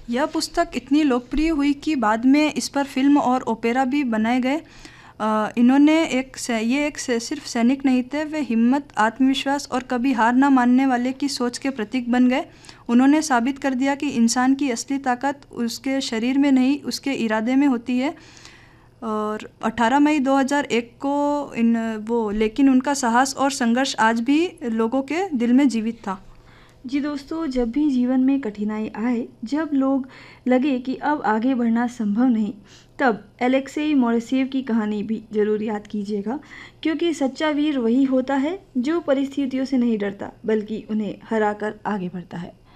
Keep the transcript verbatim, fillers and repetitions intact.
यह पुस्तक इतनी लोकप्रिय हुई कि बाद में इस पर फिल्म और ओपेरा भी बनाए गए। अ, इन्होंने एक से, ये एक से, सिर्फ सैनिक नहीं थे, वे हिम्मत, आत्मविश्वास और कभी हार ना मानने वाले की सोच के प्रतीक बन गए। उन्होंने साबित कर दिया कि इंसान की असली ताकत उसके शरीर में नहीं, उसके इरादे में होती है। और अठारह मई दो हज़ार एक को इन वो लेकिन उनका साहस और संघर्ष आज भी लोगों के दिल में जीवित था। जी दोस्तों, जब भी जीवन में कठिनाई आए, जब लोग लगे कि अब आगे बढ़ना संभव नहीं, तब अलेक्सेई मोरेसेव की कहानी भी जरूर याद कीजिएगा, क्योंकि सच्चा वीर वही होता है जो परिस्थितियों से नहीं डरता, बल्कि उन्हें हराकर आगे बढ़ता है।